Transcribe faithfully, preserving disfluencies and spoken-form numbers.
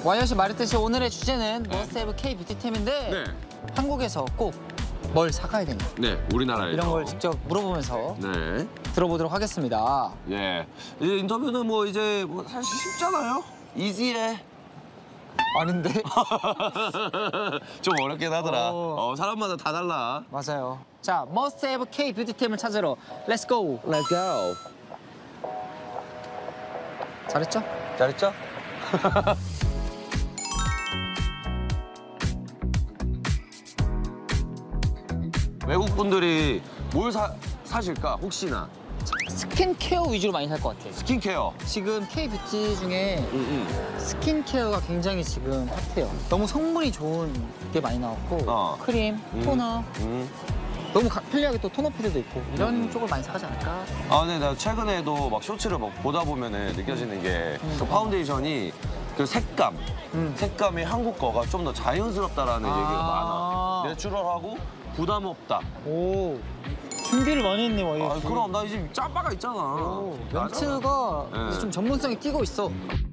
와이어 씨 말했듯이 오늘의 주제는 머스트 헤브 K 뷰티템인데 네. 한국에서 꼭 뭘 사가야 되냐 네, 우리나라에서. 이런 걸 직접 물어보면서 네. 들어보도록 하겠습니다. 예. 이제 인터뷰는 뭐 이제 뭐 사실 쉽잖아요. 이지해. 아닌데? 좀 어렵긴 하더라. 어. 어, 사람마다 다 달라. 맞아요. 자, 머스트 헤브 K 뷰티템을 찾으러 렛츠 고! Let's go. 잘했죠? 잘했죠? 외국 분들이 뭘 사, 사실까? 혹시나. 스킨케어 위주로 많이 살 것 같아요. 스킨케어. 지금 K 뷰티 중에 응, 응. 스킨케어가 굉장히 지금 핫해요. 너무 성분이 좋은 게 많이 나왔고 어. 크림, 음. 토너, 응. 너무 가- 편리하게 또 토너 패드도 있고 이런 음. 쪽을 많이 사가지 않을까? 아, 근데 나 최근에도 막 쇼츠를 막 보다 보면은 느껴지는 게 그 파운데이션이 그 색감, 음. 색감이 한국 거가 좀 더 자연스럽다라는 아. 얘기가 많아. 내추럴하고 부담 없다. 오, 준비를 많이 했네, 와이어 아, 씨. 그럼 나 이제 짬바가 있잖아. 오, 나잖아. 멘트가 네. 이제 좀 전문성이 띄고 있어.